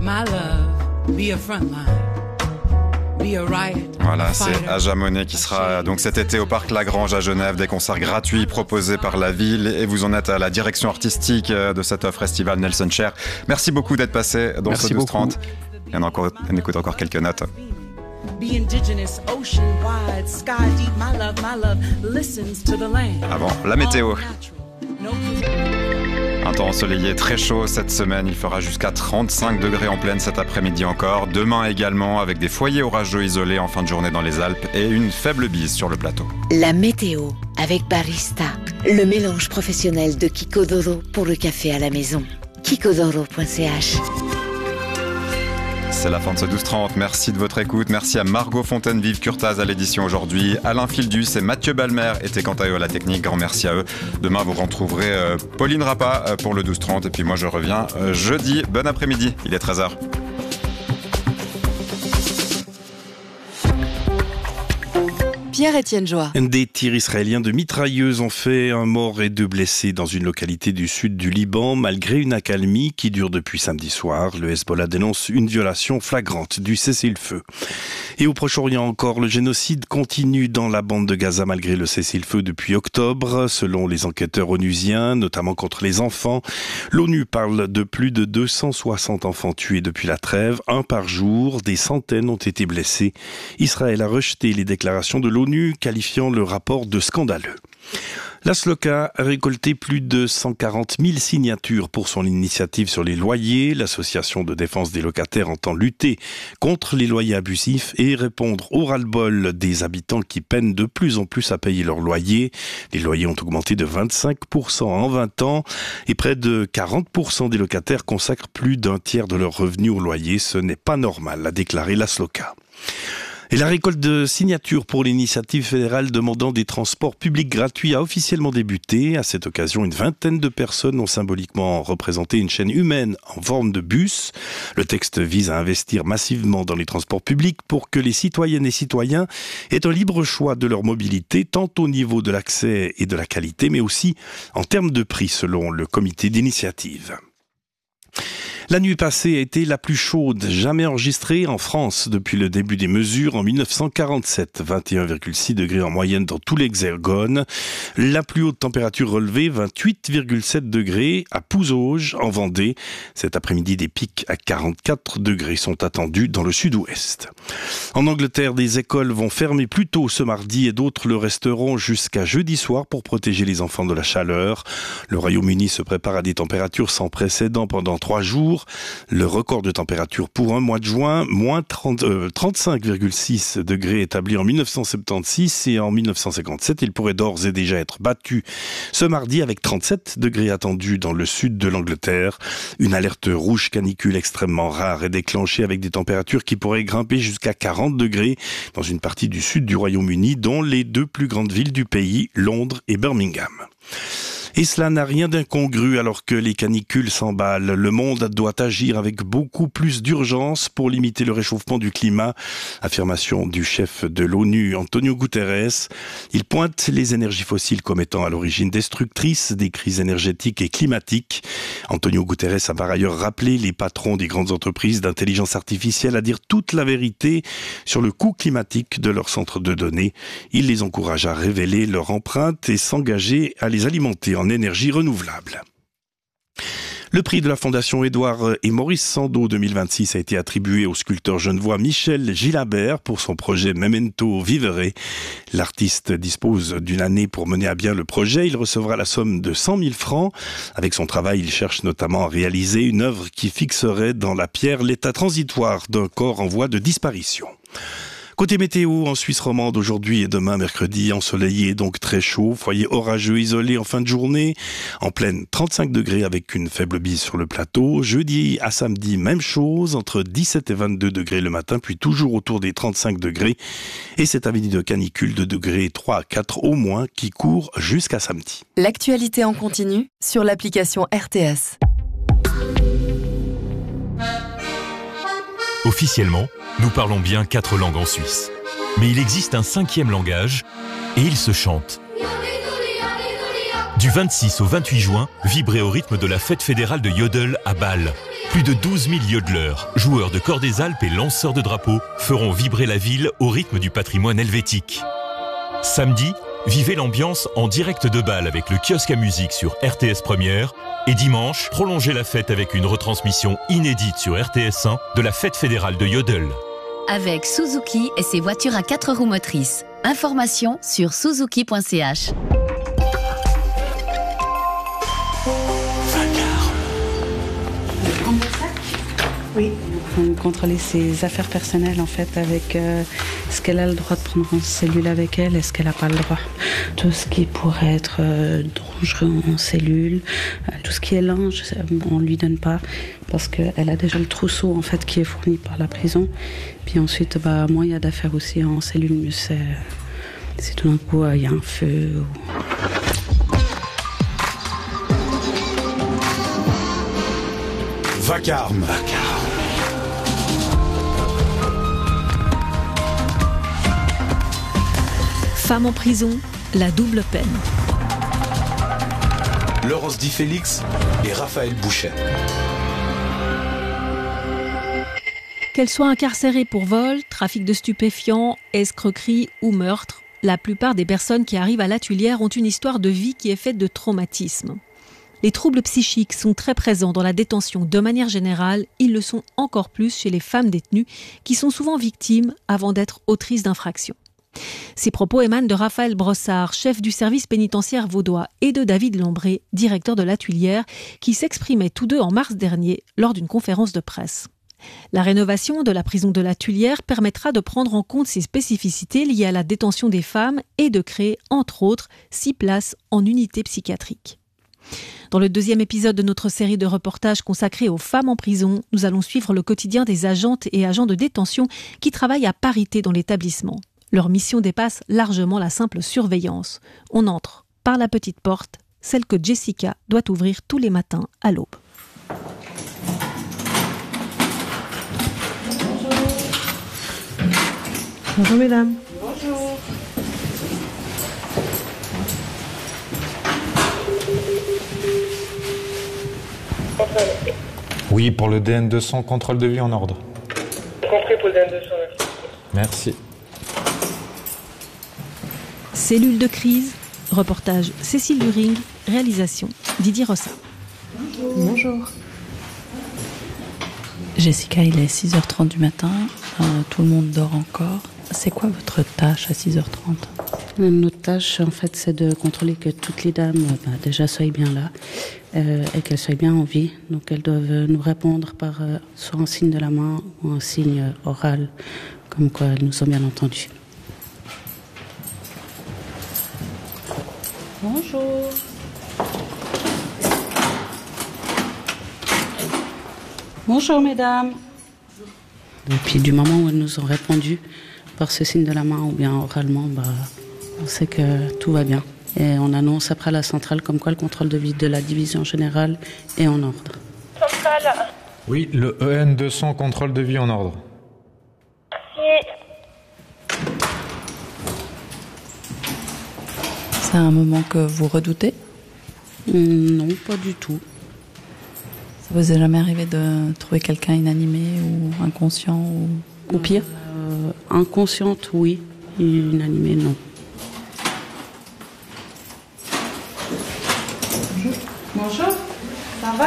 my love, be a frontline. Voilà, c'est Aja Monet qui sera donc cet été au Parc Lagrange à Genève, des concerts gratuits proposés par la ville et vous en êtes à la direction artistique de cette offre festival Nelson Cher. Merci beaucoup d'être passé dans ce 12-30. Et on écoute encore quelques notes. Avant, la météo. Un temps ensoleillé très chaud cette semaine, il fera jusqu'à 35 degrés en pleine cet après-midi encore. Demain également avec des foyers orageux isolés en fin de journée dans les Alpes et une faible bise sur le plateau. La météo avec Barista, le mélange professionnel de Kikodoro pour le café à la maison. Kikodoro.ch. C'est la fin de ce 12-30. Merci de votre écoute. Merci à Margot Fontaine-Vive-Curtaz à l'édition aujourd'hui. Alain Fildus et Mathieu Balmer étaient quant à eux à la technique. Grand merci à eux. Demain, vous retrouverez Pauline Rappa pour le 12-30. Et puis moi, je reviens jeudi. Bon après-midi. Il est 13h. Pierre-Étienne Joie. Des tirs israéliens de mitrailleuses ont fait un mort et 2 blessés dans une localité du sud du Liban, malgré une accalmie qui dure depuis samedi soir. Le Hezbollah dénonce une violation flagrante du cessez-le-feu. Et au Proche-Orient encore, le génocide continue dans la bande de Gaza malgré le cessez-le-feu depuis octobre. Selon les enquêteurs onusiens, notamment contre les enfants, l'ONU parle de plus de 260 enfants tués depuis la trêve, un par jour. Des centaines ont été blessés. Israël a rejeté les déclarations de l'ONU, qualifiant le rapport de scandaleux. La SLOCA a récolté plus de 140 000 signatures pour son initiative sur les loyers. L'association de défense des locataires entend lutter contre les loyers abusifs et répondre au ras-le-bol des habitants qui peinent de plus en plus à payer leurs loyers. Les loyers ont augmenté de 25% en 20 ans et près de 40% des locataires consacrent plus d'un tiers de leurs revenus au loyer. Ce n'est pas normal, a déclaré la SLOCA. Et la récolte de signatures pour l'initiative fédérale demandant des transports publics gratuits a officiellement débuté. À cette occasion, une vingtaine de personnes ont symboliquement représenté une chaîne humaine en forme de bus. Le texte vise à investir massivement dans les transports publics pour que les citoyennes et citoyens aient un libre choix de leur mobilité, tant au niveau de l'accès et de la qualité, mais aussi en termes de prix, selon le comité d'initiative. La nuit passée a été la plus chaude jamais enregistrée en France depuis le début des mesures en 1947. 21,6 degrés en moyenne dans tout l'Hexagone. La plus haute température relevée, 28,7 degrés à Pouzauges, en Vendée. Cet après-midi, des pics à 44 degrés sont attendus dans le sud-ouest. En Angleterre, des écoles vont fermer plus tôt ce mardi et d'autres le resteront jusqu'à jeudi soir pour protéger les enfants de la chaleur. Le Royaume-Uni se prépare à des températures sans précédent pendant 3 jours. Le record de température pour un mois de juin, moins 35,6 degrés établi en 1976 et en 1957. Il pourrait d'ores et déjà être battu ce mardi avec 37 degrés attendus dans le sud de l'Angleterre. Une alerte rouge canicule extrêmement rare est déclenchée avec des températures qui pourraient grimper jusqu'à 40 degrés dans une partie du sud du Royaume-Uni, dont les 2 plus grandes villes du pays, Londres et Birmingham. Et cela n'a rien d'incongru alors que les canicules s'emballent. Le monde doit agir avec beaucoup plus d'urgence pour limiter le réchauffement du climat. Affirmation du chef de l'ONU, Antonio Guterres. Il pointe les énergies fossiles comme étant à l'origine destructrice des crises énergétiques et climatiques. Antonio Guterres a par ailleurs rappelé les patrons des grandes entreprises d'intelligence artificielle à dire toute la vérité sur le coût climatique de leurs centres de données. Il les encourage à révéler leur empreinte et s'engager à les alimenter en énergie renouvelable. Le prix de la Fondation Édouard et Maurice Sandeau 2026 a été attribué au sculpteur genevois Michel Gilabert pour son projet Memento Vivere. L'artiste dispose d'une année pour mener à bien le projet. Il recevra la somme de 100 000 francs. Avec son travail, il cherche notamment à réaliser une œuvre qui fixerait dans la pierre l'état transitoire d'un corps en voie de disparition. Côté météo, en Suisse romande, aujourd'hui et demain, mercredi, ensoleillé, donc très chaud. Foyer orageux isolé en fin de journée. En pleine 35 degrés avec une faible bise sur le plateau. Jeudi à samedi, même chose, entre 17 et 22 degrés le matin, puis toujours autour des 35 degrés. Et cet avis de canicule de degrés 3 à 4 au moins qui court jusqu'à samedi. L'actualité en continu sur l'application RTS. Officiellement, nous parlons bien 4 langues en Suisse. Mais il existe un 5e langage, et il se chante. Du 26 au 28 juin, vibrez au rythme de la fête fédérale de Yodel à Bâle. Plus de 12 000 yodeleurs, joueurs de corps des Alpes et lanceurs de drapeaux feront vibrer la ville au rythme du patrimoine helvétique. Samedi, vivez l'ambiance en direct de Bâle avec le kiosque à musique sur RTS Première. Et dimanche, prolongez la fête avec une retransmission inédite sur RTS1 de la fête fédérale de Yodel. Avec Suzuki et ses voitures à 4 roues motrices. Information sur suzuki.ch. Oui, on contrôler ses affaires personnelles en fait avec ce qu'elle a le droit de prendre en cellule avec elle et ce qu'elle n'a pas le droit. Tout ce qui pourrait être dangereux en cellule, tout ce qui est linge, on ne lui donne pas parce qu'elle a déjà le trousseau en fait qui est fourni par la prison. Puis ensuite, moins il y a d'affaires aussi en cellule, mieux c'est si tout d'un coup il y a un feu. Vacarme. Femme en prison, la double peine. Laurence Di Félix et Raphaël Bouchet. Qu'elle soit incarcérée pour vol, trafic de stupéfiants, escroquerie ou meurtre, la plupart des personnes qui arrivent à la Tuilière ont une histoire de vie qui est faite de traumatismes. Les troubles psychiques sont très présents dans la détention de manière générale, ils le sont encore plus chez les femmes détenues qui sont souvent victimes avant d'être autrices d'infractions. Ces propos émanent de Raphaël Brossard, chef du service pénitentiaire vaudois, et de David Lambré, directeur de la Tuilière, qui s'exprimaient tous deux en mars dernier lors d'une conférence de presse. La rénovation de la prison de la Tuilière permettra de prendre en compte ces spécificités liées à la détention des femmes et de créer, entre autres, 6 places en unité psychiatrique. Dans le 2e épisode de notre série de reportages consacrée aux femmes en prison, nous allons suivre le quotidien des agentes et agents de détention qui travaillent à parité dans l'établissement. Leur mission dépasse largement la simple surveillance. On entre par la petite porte, celle que Jessica doit ouvrir tous les matins à l'aube. Bonjour mesdames. Bonjour. Oui, pour le DN200, contrôle de vie en ordre. Compris pour le DN200, merci. Cellule de crise, reportage Cécile Luring, réalisation Didier Rossa. Bonjour. Jessica, il est 6h30 du matin, tout le monde dort encore. C'est quoi votre tâche à 6h30 ? Notre tâche, en fait, c'est de contrôler que toutes les dames déjà soient bien là et qu'elles soient bien en vie. Donc, elles doivent nous répondre par soit un signe de la main ou un signe oral, comme quoi elles nous ont bien entendues. Bonjour. Bonjour, mesdames. Et puis, du moment où elles nous ont répondu par ce signe de la main ou bien oralement, on sait que tout va bien. Et on annonce après à la centrale comme quoi le contrôle de vie de la division générale est en ordre. Centrale. Oui, le EN200, contrôle de vie en ordre. C'est un moment que vous redoutez ? Non, pas du tout. Ça vous est jamais arrivé de trouver quelqu'un inanimé ou inconscient ou pire ? Inconsciente, oui. Inanimée, non. Bonjour, ça va ?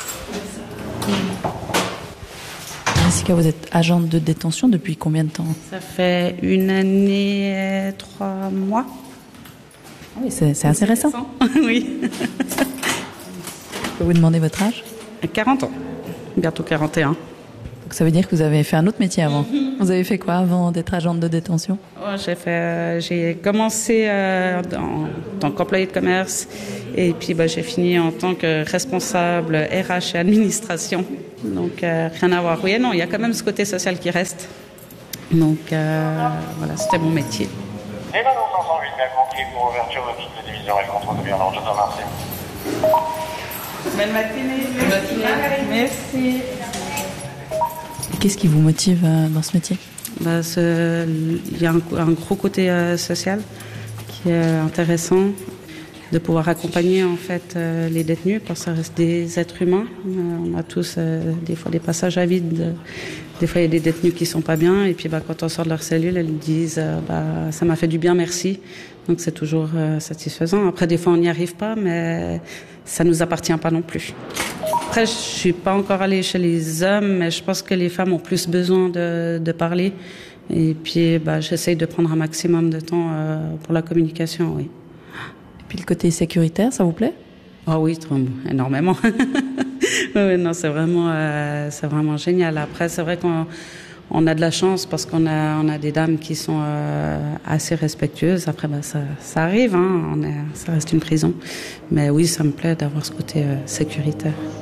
Jessica, vous êtes agente de détention depuis combien de temps ? Ça fait 1 année et 3 mois. Ah oui, c'est assez récent. Oui. Je peux vous demander votre âge ? 40 ans, bientôt 41. Donc ça veut dire que vous avez fait un autre métier avant. Vous avez fait quoi avant d'être agente de détention ? J'ai commencé en tant qu'employée de commerce et puis j'ai fini en tant que responsable RH et administration. Donc rien à voir. Oui, non, il y a quand même ce côté social qui reste. Donc voilà, c'était mon métier. Les annonces en 108 bien compris pour ouverture de toute la division et le contrôle de vie en ordre. Je vous remercie. Bonne matinée. Bonne matinée. Merci. Qu'est-ce qui vous motive dans ce métier ? Il y a un gros côté social qui est intéressant. de pouvoir accompagner en fait les détenus, parce que ça reste des êtres humains. On a tous des fois des passages à vide. Des fois, il y a des détenus qui sont pas bien, et puis quand on sort de leur cellule, elles disent ça m'a fait du bien, merci. Donc c'est toujours satisfaisant. Après, des fois, on n'y arrive pas, mais ça nous appartient pas non plus. Après, je suis pas encore allée chez les hommes, mais je pense que les femmes ont plus besoin de parler. Et puis, j'essaye de prendre un maximum de temps pour la communication, oui. Et puis le côté sécuritaire, ça vous plaît ? Ah oui, énormément. Oui, non, c'est vraiment génial. Après, c'est vrai qu'on a de la chance parce qu'on a des dames qui sont assez respectueuses. Après, ça arrive, hein, ça reste une prison. Mais oui, ça me plaît d'avoir ce côté sécuritaire.